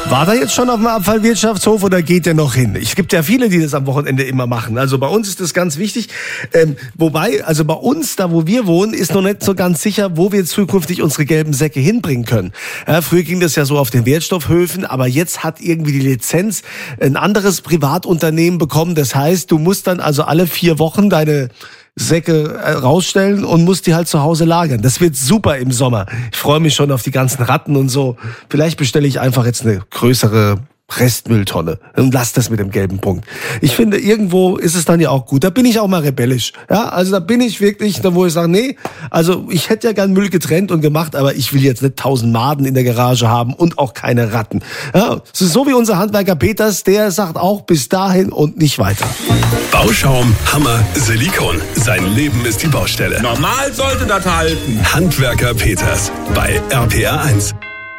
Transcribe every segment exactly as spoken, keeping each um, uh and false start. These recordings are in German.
War da jetzt schon auf dem Abfallwirtschaftshof oder geht der noch hin? Es gibt ja viele, die das am Wochenende immer machen. Also bei uns ist das ganz wichtig. Ähm, wobei, also bei uns, da wo wir wohnen, ist noch nicht so ganz sicher, wo wir zukünftig unsere gelben Säcke hinbringen können. Ja, früher ging das ja so auf den Wertstoffhöfen, aber jetzt hat irgendwie die Lizenz ein anderes Privatunternehmen bekommen. Das heißt, du musst dann also alle vier Wochen deine Säcke rausstellen und musst die halt zu Hause lagern. Das wird super im Sommer. Ich freue mich schon auf die ganzen Ratten und so. Vielleicht bestelle ich einfach jetzt eine größere Restmülltonne und lass das mit dem gelben Punkt. Ich finde, irgendwo ist es dann ja auch gut. Da bin ich auch mal rebellisch. Ja, also da bin ich wirklich, da wo ich sage, nee, also ich hätte ja gern Müll getrennt und gemacht, aber ich will jetzt nicht tausend Maden in der Garage haben und auch keine Ratten. Ja, es ist so wie unser Handwerker Peters, der sagt auch bis dahin und nicht weiter. Bauschaum, Hammer, Silikon. Sein Leben ist die Baustelle. Normal sollte das halten. Handwerker Peters bei R P R eins.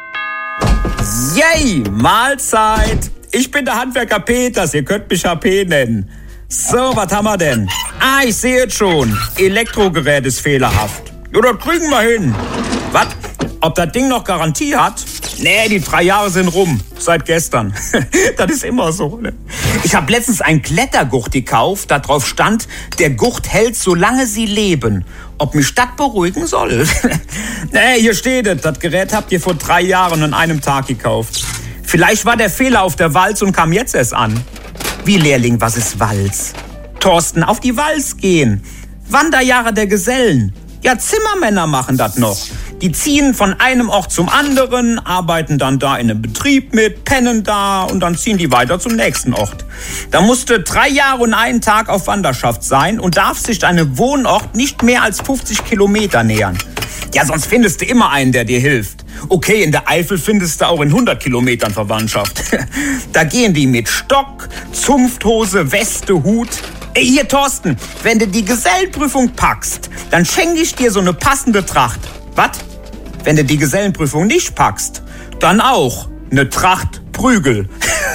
Yay, Mahlzeit. Ich bin der Handwerker Peters, ihr könnt mich H P nennen. So, was haben wir denn? Ah, ich sehe es schon. Elektrogerät ist fehlerhaft. Ja, das kriegen wir hin. Was? Ob das Ding noch Garantie hat? Nee, die drei Jahre sind rum. Seit gestern. Das ist immer so, ne? Ich habe letztens einen Klettergurt gekauft, da drauf stand, der Gurt hält, solange sie leben. Ob mich das beruhigen soll? Nee, hier steht es. Das Gerät habt ihr vor drei Jahren an einem Tag gekauft. Vielleicht war der Fehler auf der Walz und kam jetzt erst an. Wie, Lehrling, was ist Walz? Thorsten, auf die Walz gehen. Wanderjahre der Gesellen. Ja, Zimmermänner machen das noch. Die ziehen von einem Ort zum anderen, arbeiten dann da in einem Betrieb mit, pennen da und dann ziehen die weiter zum nächsten Ort. Da musste drei Jahre und einen Tag auf Wanderschaft sein und darf sich deinem Wohnort nicht mehr als fünfzig Kilometer nähern. Ja, sonst findest du immer einen, der dir hilft. Okay, in der Eifel findest du auch in hundert Kilometern Verwandtschaft. Da gehen die mit Stock, Zunfthose, Weste, Hut. Ey, hier, Thorsten, wenn du die Gesellenprüfung packst, dann schenke ich dir so eine passende Tracht. Was? Wenn du die Gesellenprüfung nicht packst, dann auch eine Tracht Prügel.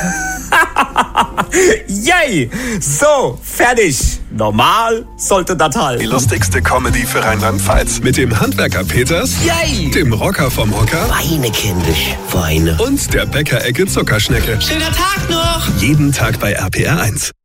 Yay! So, fertig. Normal sollte das halt. Die lustigste Comedy für Rheinland-Pfalz. Mit dem Handwerker Peters, Yay! Dem Rocker vom Hocker Weine, kindisch, weine. und der Bäckerecke Zuckerschnecke. Schöner Tag noch! Jeden Tag bei R P R eins.